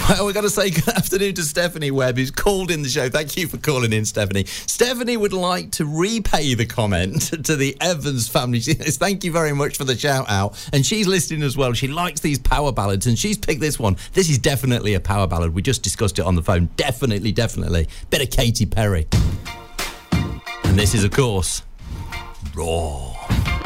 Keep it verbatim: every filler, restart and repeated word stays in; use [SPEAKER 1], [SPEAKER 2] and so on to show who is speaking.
[SPEAKER 1] Well, we've got to say good afternoon to Stephanie Webb, who's called in the show. Thank you for calling in, Stephanie. Stephanie would like to repay the comment to the Evans family. She says, thank you very much for the shout-out. And she's listening as well. She likes these power ballads, and she's picked this one. This is definitely a power ballad. We just discussed it on the phone. Definitely, definitely. Bit of Katy Perry. And this is, of course, Raw.